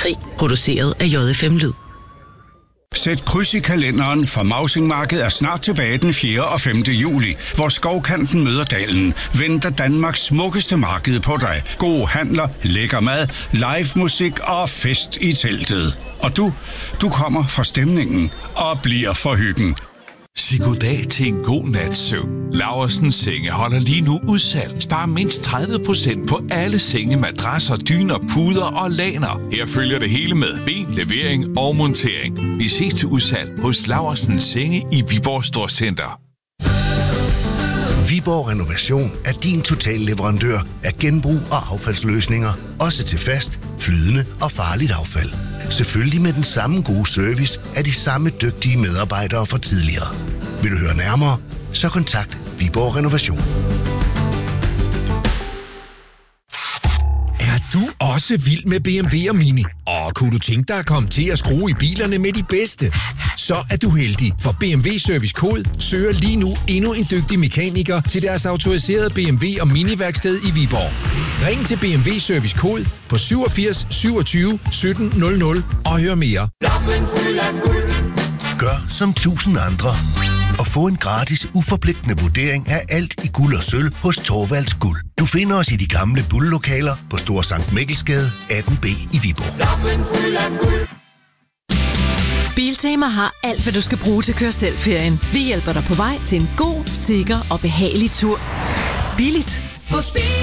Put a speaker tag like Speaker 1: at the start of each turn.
Speaker 1: Krig. Produceret af JFM Lyd.
Speaker 2: Sæt kryds i kalenderen, for Mausing Marked er snart tilbage den 4. og 5. juli, hvor Skovkanten møder Dalen. Venter Danmarks smukkeste marked på dig. Gode handler, lækker mad, live musik og fest i teltet. Og du kommer for stemningen og bliver for hyggen.
Speaker 3: Sig goddag til en god nats søvn. Laursens Senge holder lige nu udsalg. Spar mindst 30% på alle senge, madrasser, dyner, puder og laner. Her følger det hele med ben, levering og montering. Vi ses til udsalg hos Laursens Senge i Viborg Storcenter.
Speaker 4: Viborg Renovation er din total leverandør af genbrug og affaldsløsninger, også til fast, flydende og farligt affald. Selvfølgelig med den samme gode service af de samme dygtige medarbejdere fra tidligere. Vil du høre nærmere, så kontakt Viborg Renovation.
Speaker 5: Er du også vild med BMW og Mini? Og kunne du tænke dig at komme til at skrue i bilerne med de bedste? Så er du heldig, for BMW Service Kode søger lige nu endnu en dygtig mekaniker til deres autoriserede BMW og Mini-værksted i Viborg. Ring til BMW Service Kode på 87 27 17 00 og hør mere.
Speaker 4: Gør som 1000 andre og få en gratis, uforpligtende vurdering af alt i guld og sølv hos Thorvalds Guld. Du finder os i de gamle Bull-lokaler på Store Sankt Mikkelsgade 18B i Viborg.
Speaker 6: Biltema har alt, hvad du skal bruge til kør-selv-ferien. Vi hjælper dig på vej til en god, sikker og behagelig tur. Billigt.